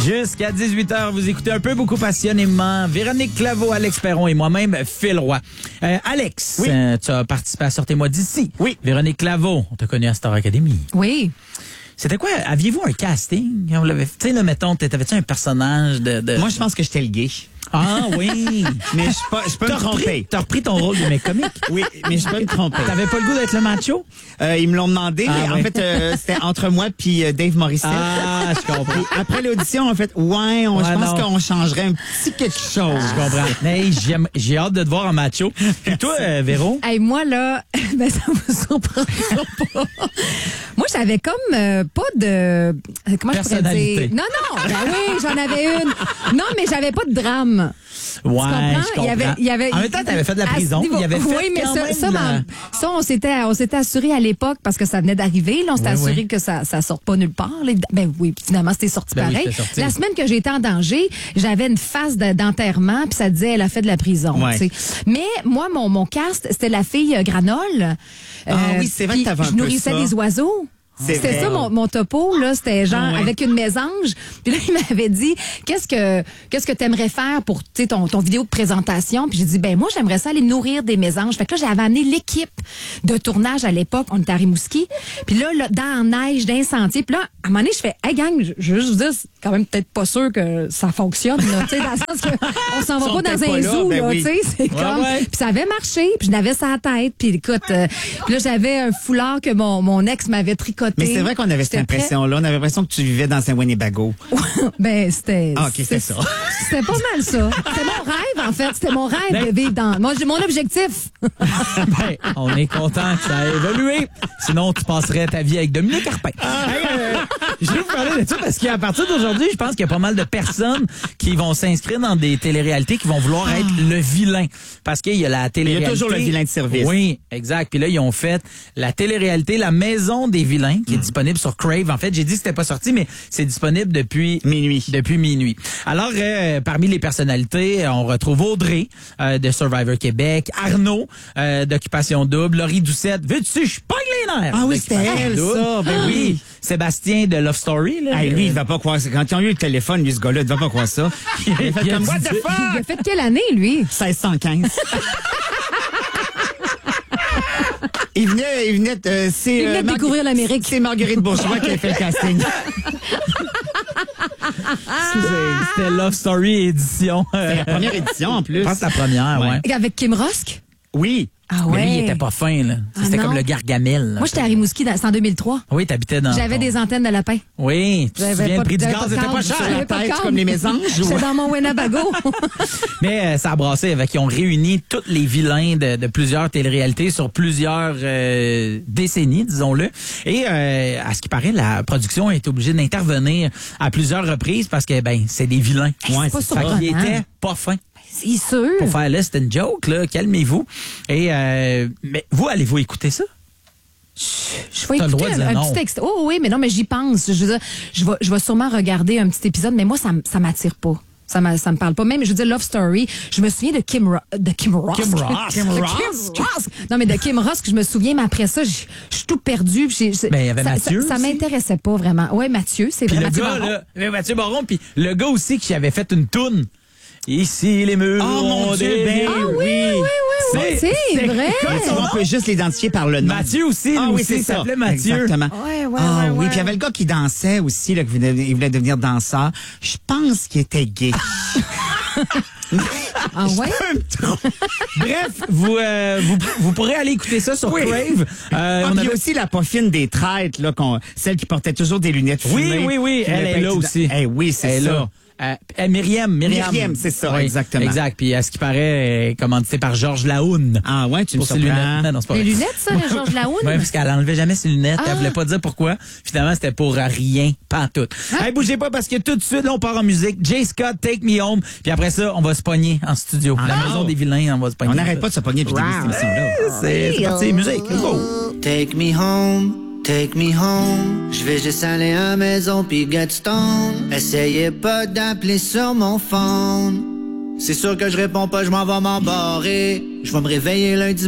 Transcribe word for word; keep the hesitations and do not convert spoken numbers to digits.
Jusqu'à dix-huit heures, vous écoutez un peu beaucoup passionnément Véronique Claveau, Alex Perron et moi-même, Phil Roy. Euh, Alex, oui. euh, tu as participé à Sortez-moi d'ici. Oui. Véronique Claveau, on t'a connu à Star Academy. Oui. C'était quoi? Aviez-vous un casting? On l'avait, tu sais, là, mettons, t'avais-tu un personnage de, de... Moi, je pense que j'étais le gay. Ah oui! Mais je peux, je peux me T'as repris, tromper. t'as repris ton rôle de mec comique? Oui, mais je peux me tromper. T'avais pas le goût d'être le macho? Euh, ils me l'ont demandé. Ah, mais oui. En fait, euh, c'était entre moi puis euh, Dave Morissette. Ah, je comprends. Puis après l'audition, on a fait ouais, on, Ouais, je pense non. qu'on changerait un petit quelque chose. Je comprends. Mais j'aime, j'ai hâte de te voir en macho. Et toi, euh, Véro? Hey, moi, là, ben, ça vous surprendra pas. Moi, j'avais comme euh, pas de... Comment je pourrais Personnalité. dire? Non, non. Ben oui, j'en avais une. Non, mais j'avais pas de drame. Ouais, Tu comprends? je comprends. Il y avait, il y avait, en même temps, t'avais fait de la à ce prison. niveau- Il y avait fait oui, mais quand ça, même ça, de la- ben, ça, on s'était, on s'était assuré à l'époque parce que ça venait d'arriver. Là, on s'était Oui, assuré oui. que ça, ça sorte pas nulle part. Là. Ben oui, finalement, c'était sorti Ben oui, pareil. c'était sorti. La semaine que j'étais en danger, j'avais une phase de- d'enterrement, puis ça disait, elle a fait de la prison. Ouais. tu sais. Mais moi, mon, mon cast, c'était la fille euh, Granole. Ah oui, c'est vrai puis que t'avais un je peu nourrissais ça. des oiseaux. C'est C'était vrai. ça mon, mon topo là, c'était genre Ah ouais. avec une mésange. Puis là il m'avait dit qu'est-ce que qu'est-ce que t'aimerais faire pour tu sais ton ton vidéo de présentation. Puis j'ai dit ben moi j'aimerais ça aller nourrir des mésanges. Fait que là j'avais amené l'équipe de tournage à l'époque, on était à Rimouski. Puis là, là dans la neige, dans un sentier. Puis là à un moment donné je fais hey gang, je je veux juste vous dire c'est quand même peut-être pas sûr que ça fonctionne là, tu sais dans le sens que on s'en va Ils sont pas dans peut-être un pas là, zoo ben là, oui. tu sais c'est Ouais, comme ouais. puis ça avait marché, puis je n'avais ça à la tête. Puis écoute, euh, puis là j'avais un foulard que mon mon ex m'avait tricoté. Mais c'est vrai qu'on avait cette J'étais très- impression-là. On avait l'impression que tu vivais dans un Winnebago. Ben, c'était. Ah, ok, c'était ça. C'était pas mal ça. C'était mon rêve, en fait. C'était mon rêve de vivre dans. Moi, j'ai mon objectif. Ben, on est content que ça a évolué. Sinon, tu passerais ta vie avec Dominique Carpin. Hey, euh, je vais vous parler de ça parce qu'à partir d'aujourd'hui, je pense qu'il y a pas mal de personnes qui vont s'inscrire dans des téléréalités qui vont vouloir être le vilain. Parce qu'il y a la téléréalité. toujours le vilain de service. Oui, exact. Puis là, ils ont fait la téléréalité La Maison des vilains qui est disponible sur Crave. En fait, j'ai dit que c'était pas sorti, mais c'est disponible depuis Minuit. Depuis minuit. Alors, euh, parmi les personnalités, on retrouve Audrey euh, de Survivor Québec, Arnaud euh, d'Occupation Double, Laurie Doucette. Veux-tu, je pogne les nerfs. Ah oui, c'était d'Occupation elle, Double. ça. Ben oui. Sébastien de Love Story. Là, Hey, lui, il va pas croire ça. Quand ils ont eu le téléphone, lui, ce gars-là, il va pas croire ça. Il a fait Il a comme, dit- what the Il fuck? a fait quelle année, lui? seize cent quinze. Il venait, il venait, euh, c'est, Il venait de Margu- découvrir l'Amérique. C'est Marguerite Bourgeois qui a fait le casting. C'était Love Story édition. C'est la première édition, en plus. Je pense que c'est la première, ouais. Ouais. Avec Kim Rusk? Oui. Ah Mais ouais. lui, il était pas fin, là. Ah C'était non. comme le Gargamel. là. Moi, j'étais à Rimouski, dans- c'est en deux mille trois. Oui, t'habitais dans... J'avais ton- des antennes de lapin. Oui, tu te J'avais souviens, pas le prix de- du j'avais gaz pas de n'était pas câble. cher. J'avais pas de tête, câble. comme les mésanges, J'étais ouais. dans mon Winnebago. Mais euh, ça a brassé. Avec, ils ont réuni tous les vilains de, de plusieurs téléréalités sur plusieurs euh, décennies, disons-le. Et euh, à ce qui paraît, la production a été obligée d'intervenir à plusieurs reprises parce que ben c'est des vilains. Hey, c'est pas Fait qu'ils surprenant. étaient pas fins. C'est sûr. Pour faire là, c'était une joke, là. Calmez-vous. Et euh, mais vous, allez-vous écouter ça? Je vais T'as le droit écouter de un, dire un non. petit texte. Oh oui, mais non, mais j'y pense. Je veux dire, je vais, je vais sûrement regarder un petit épisode, mais moi, ça, m- ça m'attire pas. Ça me, ça me parle pas. Même, je veux dire, Love Story, je me souviens de Kim, Ro- de Kim Ross. Kim Ross. Kim Kim Ross. Kim Ross. Non, mais de Kim Ross, que je me souviens, mais après ça, je je suis tout perdue. puis j'ai- j'ai- Ben, il y avait ça, Mathieu Ça, ça aussi. m'intéressait pas vraiment. Ouais, Mathieu, c'est Puis vrai. le Mathieu gars, Baron. là, mais Mathieu Baron, puis le gars aussi qui avait fait une toune. Ici, les murs. Oh, mon ont Dieu, des ben yeux. Ah oui, oui, oui, oui, C'est- c'est c'est vrai. Mais tu vois, on peut juste l'identifier par le nom. Mathieu aussi, Ah lui oui, aussi, c'est il ça. s'appelait Mathieu. Exactement. Ouais, ouais, ah ouais, oui, ouais. puis il y avait le gars qui dansait aussi, là, qui voulait, il voulait devenir danseur. Je pense qu'il était gay. Ah ouais? Bref, vous, euh, vous, vous pourrez aller écouter ça sur Oui. Crave. Euh, Ah, on puis il y avait- a aussi la poffine des traites, là, qu'on, celle qui portait toujours des lunettes Oui, fumées. oui, oui, Qui elle voulait est pas là être- aussi. Eh oui, c'est Elle est ça. là. Euh, euh, Myriam, Myriam. Myriam, c'est ça, exactement. Exact. Puis à ce qui paraît, elle est commanditée par Georges Lahoun. Ah ouais, tu me Pour ses lunettes. surprends. Non, non, c'est pas Les vrai. lunettes, ça, le Georges Lahoun? Oui, parce qu'elle enlevait jamais ses lunettes. Elle Ah. voulait pas dire pourquoi. Finalement, c'était pour rien, pas tout. Hey, bougez pas parce que tout de suite, là, on part en musique. Jay Scott, Take Me Home. Puis après ça, on va se pogner en studio. La Ah. maison des vilains, on va se pogner. On n'arrête pas de se pogner depuis le début de cette émission-là. C'est c'est parti, musique. Let's go. Take me home, take me home. Je vais juste aller à la maison pis get stone. Essayez pas d'appeler sur mon phone. C'est sûr que je réponds pas, je m'en vais m'embarrer. Je vais me réveiller lundi